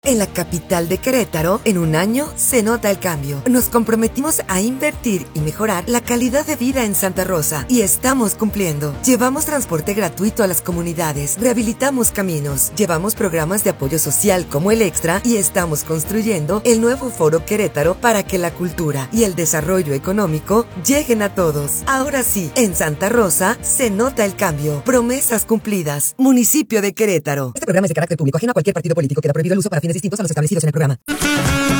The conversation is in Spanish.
En la capital de Querétaro, en un año, se nota el cambio. Nos comprometimos a invertir y mejorar la calidad de vida en Santa Rosa y estamos cumpliendo. Llevamos transporte gratuito a las comunidades, rehabilitamos caminos, llevamos programas de apoyo social como el Extra y estamos construyendo el nuevo Foro Querétaro para que la cultura y el desarrollo económico lleguen a todos. Ahora sí, en Santa Rosa se nota el cambio. Promesas cumplidas. Municipio de Querétaro. Este programa es de carácter público, ajeno a cualquier partido político. Queda prohibido el uso para fines distintos a los establecidos en el programa.